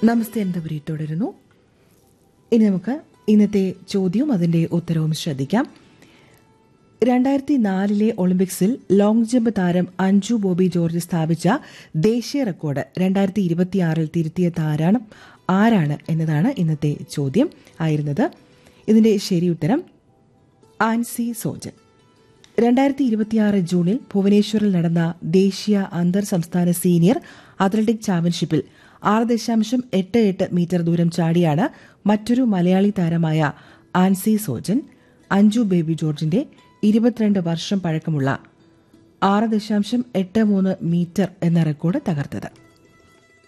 നമസ്തേ അനന്തപുരി തുടരുന്നു. ഇനി നമുക്ക് ഇന്നത്തെ ചോദ്യവും അതിന്റെ ഉത്തരവും ശ്രദ്ധിക്കാം. 2004 ഒളിമ്പിക്സിൽ ലോങ് ജമ്പ് താരം അഞ്ജു ബോബി ജോർജ് സ്ഥാപിച്ച ദേശീയ റെക്കോർഡ് 2026 തിരുത്തിയ താരം ആരാണ് എന്നതാണ് ഇന്നത്തെ ചോദ്യം ആയിരുന്നത്. ഇതിന്റെ ശരിയുത്തരം ആൻസി സോജൻ. 2026 ജൂണിൽ ഭുവനേശ്വറിൽ നടന്ന ദേശീയ അന്തർ സംസ്ഥാന സീനിയർ അത്ലറ്റിക് ചാമ്പ്യൻഷിപ്പിൽ 6.88 മീറ്റർ ദൂരം ചാടിയാണ് മറ്റൊരു മലയാളി താരമായ ആൻസി സോജൻ അഞ്ജു ബേബി ജോർജിന്റെ 22 വർഷം പഴക്കമുള്ള 6.83 മീറ്റർ എന്ന റെക്കോർഡ് തകർത്തത്.